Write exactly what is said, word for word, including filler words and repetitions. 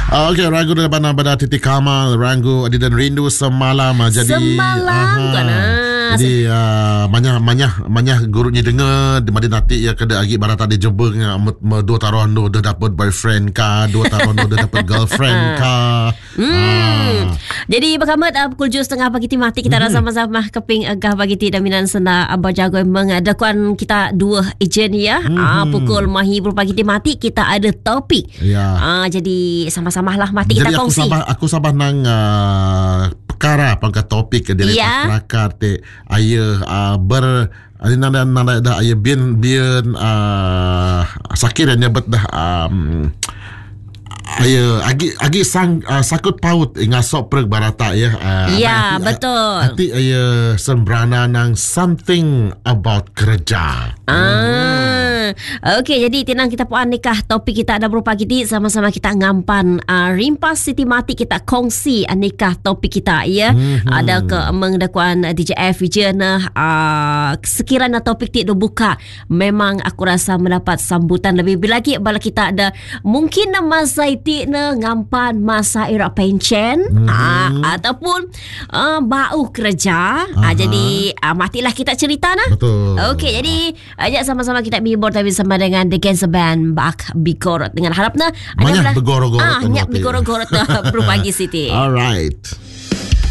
Uh, okay, ragu daripada pada Titi Kamal, ragu Adidan Rindu Semalam. Jadi Semalam aha, kan. Jadi uh, banyak banyak banyak gurunya dengar di mana nanti ya kada agi barata di jebeng dua taruhan do dah dapat boyfriend ka, dua taruhan do dah dapat girlfriend ka. Hmm. Ah. Jadi bakamat uh, pukul tujuh tiga pagi ti mati kita hmm. sama-sama keping agah bagi ti daminan sena abah jago mengadakan kita dua ejen ya. Hmm. Uh, pukul mahi pagi ti mati kita ada topik. Ya. Uh, jadi sama-sama lah mati jadi kita aku kongsi. Sabah, aku sabah nang uh, perkara pangkat topik dari ya. Pakar te aye uh, ber ada nada nada dah aye bin bin uh, sakit dan nyebut dah um, ayo agi agi sang uh, sakut paut ngasok perg barata ya. Uh, ya, betul. Nanti ayo sembrana nang something about kerja. Ah, okey, jadi tinang kita puan nikah topik kita ada berupa kita sama-sama kita ngampan uh, rimpas siti mati kita kongsi uh, nikah topik kita ya. Mm-hmm. Ada ke mengdakuan D J F Vijana uh, sekiranya topik ti buka memang aku rasa mendapat sambutan lebih lagi bala kita ada mungkin masa itu na ngampan masa era pension mm-hmm. uh, ataupun uh, bau kerja. Uh, jadi uh, matilah kita cerita nah. Betul. Okey, jadi ajak sama-sama kita bibor tapi sama dengan The Gens Band Bak Bigorot dengan harapnya banyak begorot-gorot ah nyak begorot-gorot berbagi Siti. Alright.